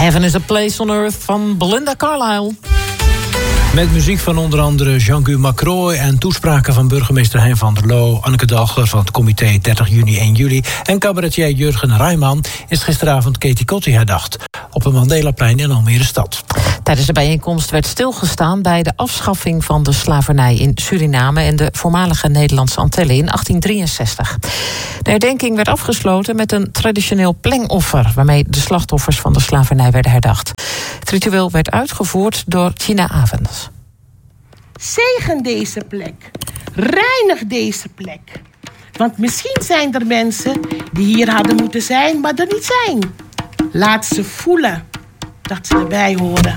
Heaven is a Place on Earth van Belinda Carlisle. Met muziek van onder andere Jean-Guy Macroy en toespraken van burgemeester Hein van der Loo, Anneke Dalger van het comité 30 juni 1 juli en cabaretier Jurgen Rijman is gisteravond Katie Kotti herdacht op het Mandelaplein in Almere stad. Tijdens de bijeenkomst werd stilgestaan bij de afschaffing van de slavernij in Suriname en de voormalige Nederlandse Antillen in 1863. De herdenking werd afgesloten met een traditioneel plengoffer, waarmee de slachtoffers van de slavernij werden herdacht. Het ritueel werd uitgevoerd door Tina Avens. Zegen deze plek. Reinig deze plek. Want misschien zijn er mensen die hier hadden moeten zijn, maar er niet zijn. Laat ze voelen dat ze erbij horen.